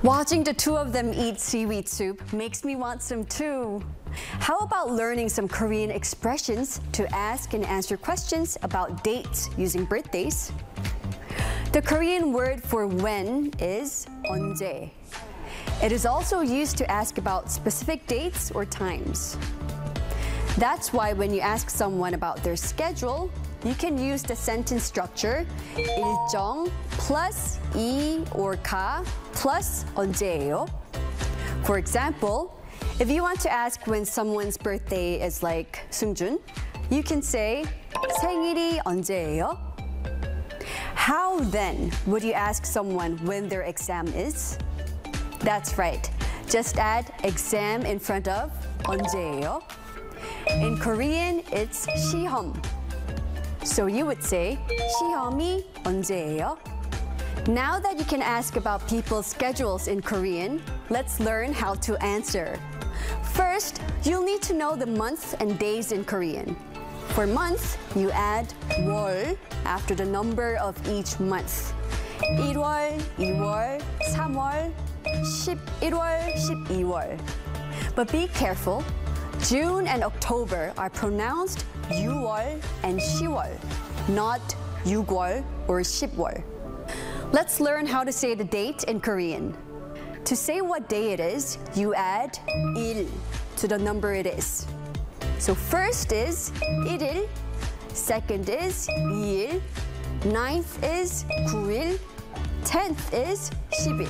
Watching the two of them eat seaweed soup makes me want some too. How about learning some Korean expressions to ask and answer questions about dates using birthdays? The Korean word for when is 언제. It is also used to ask about specific dates or times. That's why when you ask someone about their schedule, you can use the sentence structure 일정 plus 이 or 가 plus 언제예요. For example, if you want to ask when someone's birthday is like Seungjun, you can say 생일이 언제예요? How then would you ask someone when their exam is? That's right. Just add exam in front of 언제예요. In Korean, it's 시험. So you would say 시험이 언제예요? Now that you can ask about people's schedules in Korean, let's learn how to answer. First, you'll need to know the months and days in Korean. For month, you add 월 after the number of each month. 1월, 2월, 3월, 11월, 12월. But be careful. June and October are pronounced 6월 and 10월, not 6월 or 10월. Let's learn how to say the date in Korean. To say what day it is, you add 일 to the number it is. So first is 1일, second is 2일, ninth is 9일, 10th is 10일,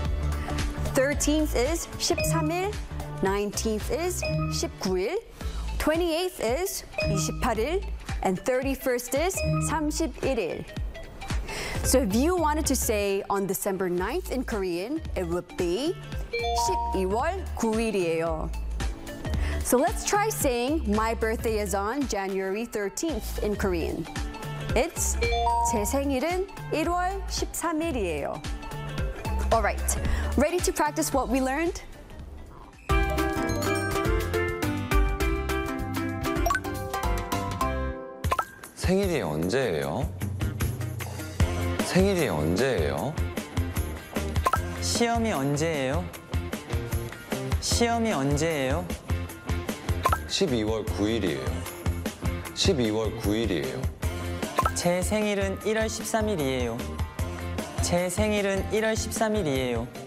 13th is 13일, 19th is 19일, 28th is 28일, and 31st is 31일. So if you wanted to say on December 9th in Korean, it would be 12월 9일이에요. So let's try saying my birthday is on January 13th in Korean. It's 제 생일은 1월 13일이에요. All right, ready to practice what we learned? 생일이 언제예요? 생일이 언제예요? 시험이 언제예요? 시험이 언제예요? 12월 9일이에요. 12월 9일이에요. 제 생일은 1월 13일이에요. 제 생일은 1월 13일이에요.